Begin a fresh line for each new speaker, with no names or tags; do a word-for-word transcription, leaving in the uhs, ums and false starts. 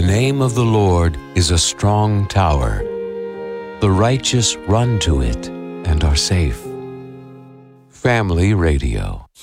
name of the Lord is a strong tower. The righteous run to it and are safe. Family Radio.